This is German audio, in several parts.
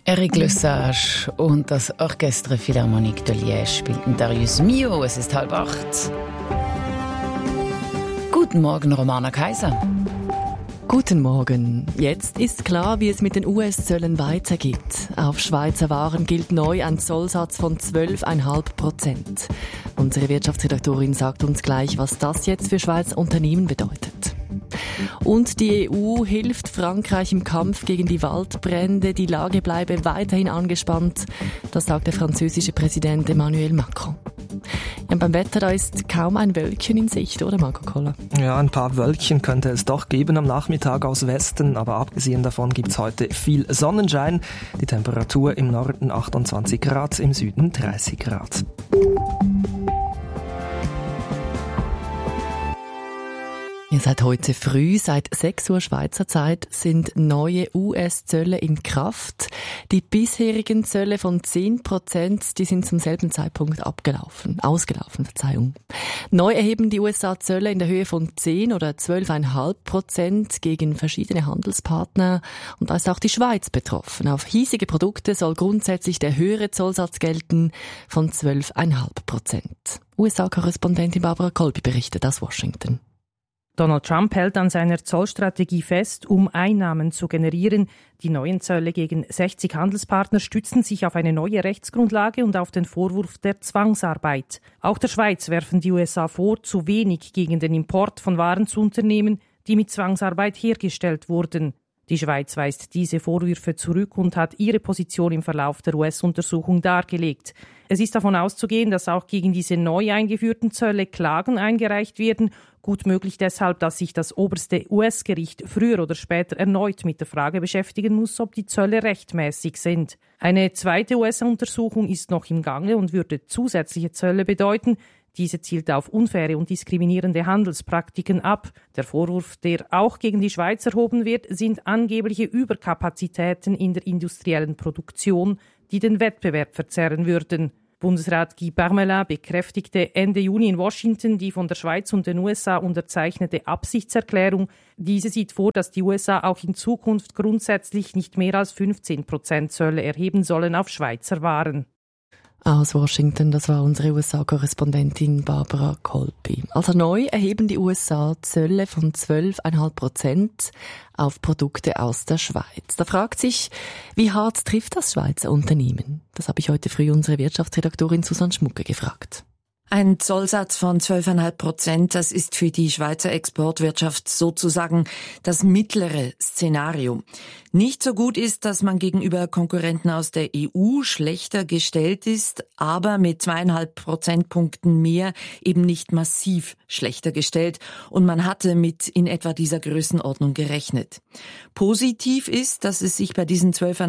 Eric Lesage und das Orchestre Philharmonique de Liège spielten Darius Mio. Es ist 7:30. Guten Morgen, Romana Kaiser. Guten Morgen. Jetzt ist klar, wie es mit den US-Zöllen weitergeht. Auf Schweizer Waren gilt neu ein Zollsatz von 12,5%. Unsere Wirtschaftsredaktorin sagt uns gleich, was das jetzt für Schweizer Unternehmen bedeutet. Und die EU hilft Frankreich im Kampf gegen die Waldbrände. Die Lage bleibe weiterhin angespannt. Das sagt der französische Präsident Emmanuel Macron. Ja, beim Wetter, da ist kaum ein Wölkchen in Sicht, oder Marco Koller? Ja, ein paar Wölkchen könnte es doch geben am Nachmittag aus Westen, aber abgesehen davon gibt's heute viel Sonnenschein. Die Temperatur im Norden 28 Grad, im Süden 30 Grad. Seit heute früh, seit 6 Uhr Schweizer Zeit, sind neue US-Zölle in Kraft. Die bisherigen Zölle von 10%, die sind zum selben Zeitpunkt ausgelaufen. Neu erheben die USA Zölle in der Höhe von 10 oder 12,5% gegen verschiedene Handelspartner. Und da ist auch die Schweiz betroffen. Auf hiesige Produkte soll grundsätzlich der höhere Zollsatz gelten von 12,5%. USA-Korrespondentin Barbara Kolbi berichtet aus Washington. Donald Trump hält an seiner Zollstrategie fest, um Einnahmen zu generieren. Die neuen Zölle gegen 60 Handelspartner stützen sich auf eine neue Rechtsgrundlage und auf den Vorwurf der Zwangsarbeit. Auch der Schweiz werfen die USA vor, zu wenig gegen den Import von Waren zu unternehmen, die mit Zwangsarbeit hergestellt wurden. Die Schweiz weist diese Vorwürfe zurück und hat ihre Position im Verlauf der US-Untersuchung dargelegt. Es ist davon auszugehen, dass auch gegen diese neu eingeführten Zölle Klagen eingereicht werden. Gut möglich deshalb, dass sich das oberste US-Gericht früher oder später erneut mit der Frage beschäftigen muss, ob die Zölle rechtmäßig sind. Eine zweite US-Untersuchung ist noch im Gange und würde zusätzliche Zölle bedeuten. Diese zielt auf unfaire und diskriminierende Handelspraktiken ab. Der Vorwurf, der auch gegen die Schweiz erhoben wird, sind angebliche Überkapazitäten in der industriellen Produktion, die den Wettbewerb verzerren würden. Bundesrat Guy Parmelin bekräftigte Ende Juni in Washington die von der Schweiz und den USA unterzeichnete Absichtserklärung. Diese sieht vor, dass die USA auch in Zukunft grundsätzlich nicht mehr als 15% Zölle erheben sollen auf Schweizer Waren. Aus Washington, das war unsere USA-Korrespondentin Barbara Kolbi. Also neu erheben die USA Zölle von 12,5% auf Produkte aus der Schweiz. Da fragt sich, wie hart trifft das Schweizer Unternehmen? Das habe ich heute früh unsere Wirtschaftsredaktorin Susanne Schmucke gefragt. Ein Zollsatz von 12,5%, das ist für die Schweizer Exportwirtschaft sozusagen das mittlere Szenario. Nicht so gut ist, dass man gegenüber Konkurrenten aus der EU schlechter gestellt ist, aber mit 2,5 Prozentpunkten mehr eben nicht massiv schlechter gestellt und man hatte mit in etwa dieser Größenordnung gerechnet. Positiv ist, dass es sich bei diesen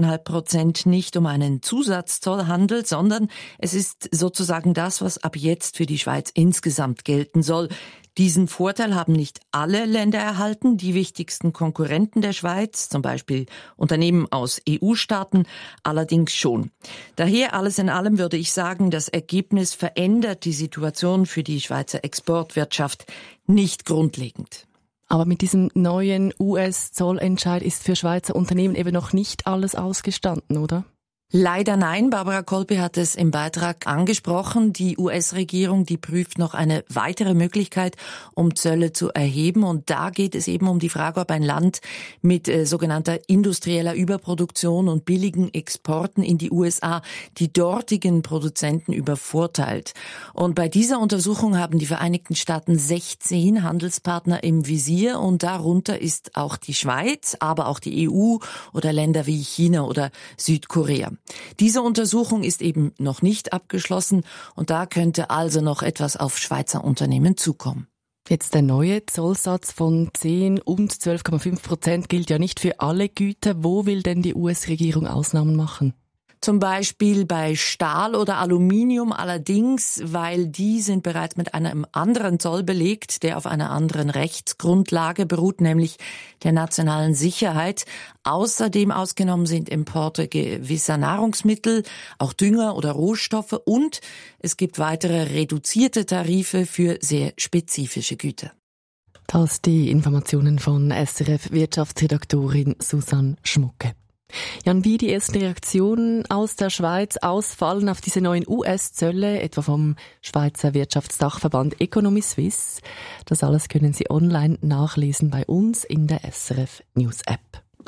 12,5% nicht um einen Zusatzzoll handelt, sondern es ist sozusagen das, was ab jetzt für die Schweiz insgesamt gelten soll. Diesen Vorteil haben nicht alle Länder erhalten, die wichtigsten Konkurrenten der Schweiz, zum Beispiel Unternehmen aus EU-Staaten, allerdings schon. Daher alles in allem würde ich sagen, das Ergebnis verändert die Situation für die Schweizer Exportwirtschaft nicht grundlegend. Aber mit diesem neuen US-Zollentscheid ist für Schweizer Unternehmen eben noch nicht alles ausgestanden, oder? Leider nein. Barbara Kolbi hat es im Beitrag angesprochen. Die US-Regierung, die prüft noch eine weitere Möglichkeit, um Zölle zu erheben. Und da geht es eben um die Frage, ob ein Land mit sogenannter industrieller Überproduktion und billigen Exporten in die USA die dortigen Produzenten übervorteilt. Und bei dieser Untersuchung haben die Vereinigten Staaten 16 Handelspartner im Visier und darunter ist auch die Schweiz, aber auch die EU oder Länder wie China oder Südkorea. Diese Untersuchung ist eben noch nicht abgeschlossen und da könnte also noch etwas auf Schweizer Unternehmen zukommen. Jetzt der neue Zollsatz von 10 und 12,5% gilt ja nicht für alle Güter. Wo will denn die US-Regierung Ausnahmen machen? Zum Beispiel bei Stahl oder Aluminium allerdings, weil die sind bereits mit einem anderen Zoll belegt, der auf einer anderen Rechtsgrundlage beruht, nämlich der nationalen Sicherheit. Außerdem ausgenommen sind Importe gewisser Nahrungsmittel, auch Dünger oder Rohstoffe und es gibt weitere reduzierte Tarife für sehr spezifische Güter. Das die Informationen von SRF-Wirtschaftsredaktorin Susanne Schmucke. Jan, wie die ersten Reaktionen aus der Schweiz ausfallen auf diese neuen US-Zölle, etwa vom Schweizer Wirtschaftsdachverband Economy Suisse, das alles können Sie online nachlesen bei uns in der SRF News App.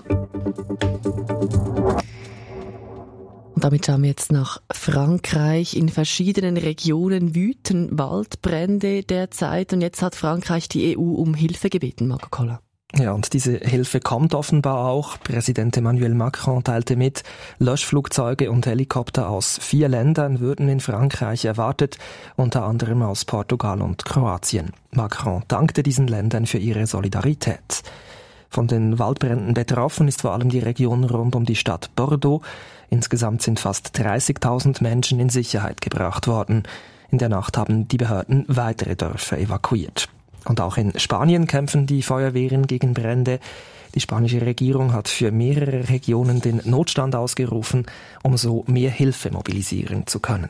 Und damit schauen wir jetzt nach Frankreich. In verschiedenen Regionen wüten Waldbrände derzeit und jetzt hat Frankreich die EU um Hilfe gebeten, Marco Koller. Ja, und diese Hilfe kommt offenbar auch. Präsident Emmanuel Macron teilte mit, Löschflugzeuge und Helikopter aus 4 Ländern würden in Frankreich erwartet, unter anderem aus Portugal und Kroatien. Macron dankte diesen Ländern für ihre Solidarität. Von den Waldbränden betroffen ist vor allem die Region rund um die Stadt Bordeaux. Insgesamt sind fast 30.000 Menschen in Sicherheit gebracht worden. In der Nacht haben die Behörden weitere Dörfer evakuiert. Und auch in Spanien kämpfen die Feuerwehren gegen Brände. Die spanische Regierung hat für mehrere Regionen den Notstand ausgerufen, um so mehr Hilfe mobilisieren zu können.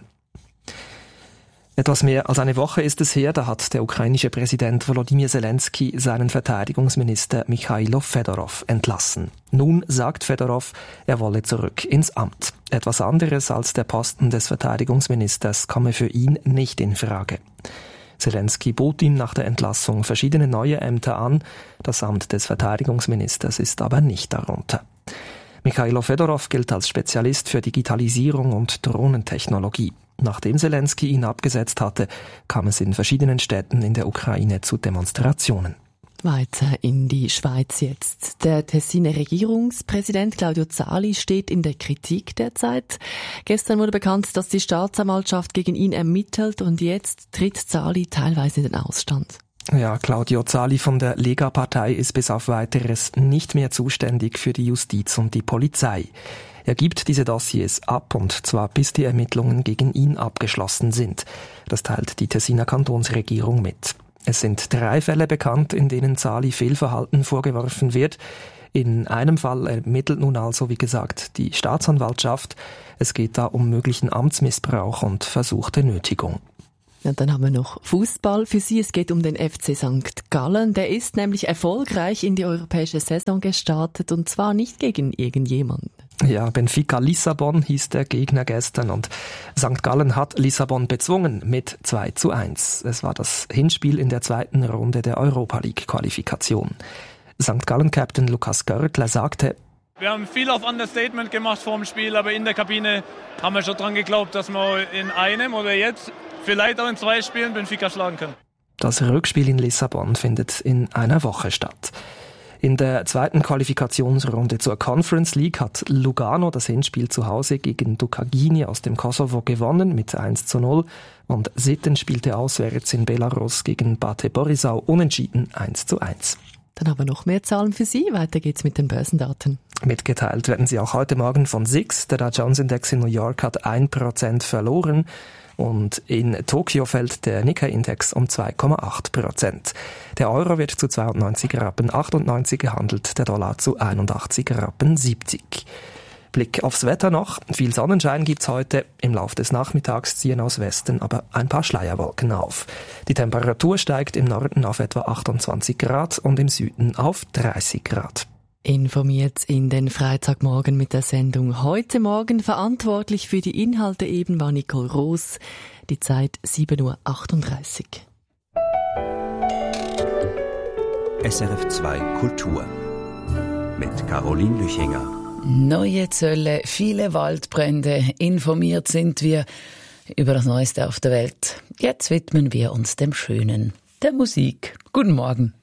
Etwas mehr als eine Woche ist es her, da hat der ukrainische Präsident Volodymyr Zelensky seinen Verteidigungsminister Michailo Fedorov entlassen. Nun sagt Fedorov, er wolle zurück ins Amt. Etwas anderes als der Posten des Verteidigungsministers komme für ihn nicht in Frage. Zelensky bot ihm nach der Entlassung verschiedene neue Ämter an, das Amt des Verteidigungsministers ist aber nicht darunter. Michailo Fedorov gilt als Spezialist für Digitalisierung und Drohnentechnologie. Nachdem Zelensky ihn abgesetzt hatte, kam es in verschiedenen Städten in der Ukraine zu Demonstrationen. Weiter in die Schweiz jetzt. Der Tessiner Regierungspräsident Claudio Zali steht in der Kritik derzeit. Gestern wurde bekannt, dass die Staatsanwaltschaft gegen ihn ermittelt und jetzt tritt Zali teilweise in den Ausstand. Ja, Claudio Zali von der Lega-Partei ist bis auf Weiteres nicht mehr zuständig für die Justiz und die Polizei. Er gibt diese Dossiers ab und zwar bis die Ermittlungen gegen ihn abgeschlossen sind. Das teilt die Tessiner Kantonsregierung mit. Es sind 3 Fälle bekannt, in denen Zali Fehlverhalten vorgeworfen wird. In einem Fall ermittelt nun also, wie gesagt, die Staatsanwaltschaft. Es geht da um möglichen Amtsmissbrauch und versuchte Nötigung. Und dann haben wir noch Fußball für Sie. Es geht um den FC St. Gallen. Der ist nämlich erfolgreich in die europäische Saison gestartet und zwar nicht gegen irgendjemanden. Ja, Benfica Lissabon hieß der Gegner gestern und St. Gallen hat Lissabon bezwungen mit 2:1. Es war das Hinspiel in der 2. Runde der Europa League-Qualifikation. St. Gallen-Captain Lukas Görtler sagte, wir haben viel auf Understatement gemacht vor dem Spiel, aber in der Kabine haben wir schon dran geglaubt, dass wir in einem oder jetzt vielleicht auch in 2 Spielen Benfica schlagen können. Das Rückspiel in Lissabon findet in einer Woche statt. In der 2. Qualifikationsrunde zur Conference League hat Lugano das Hinspiel zu Hause gegen Dukagini aus dem Kosovo gewonnen mit 1:0 und Sitten spielte auswärts in Belarus gegen Bate Borisov unentschieden 1:1. Dann haben wir noch mehr Zahlen für Sie. Weiter geht's mit den Börsendaten. Mitgeteilt werden sie auch heute Morgen von SIX. Der Dow Jones Index in New York hat 1% verloren. Und in Tokio fällt der Nikkei-Index um 2,8%. Der Euro wird zu 92,98 gehandelt, der Dollar zu 81,70. Blick aufs Wetter noch. Viel Sonnenschein gibt's heute. Im Lauf des Nachmittags ziehen aus Westen aber ein paar Schleierwolken auf. Die Temperatur steigt im Norden auf etwa 28 Grad und im Süden auf 30 Grad. Informiert in den Freitagmorgen mit der Sendung Heute Morgen. Verantwortlich für die Inhalte eben war Nicole Roos. Die Zeit 7:38 Uhr. SRF 2 Kultur mit Caroline Lüchinger. Neue Zölle, viele Waldbrände. Informiert sind wir über das Neueste auf der Welt. Jetzt widmen wir uns dem Schönen, der Musik. Guten Morgen.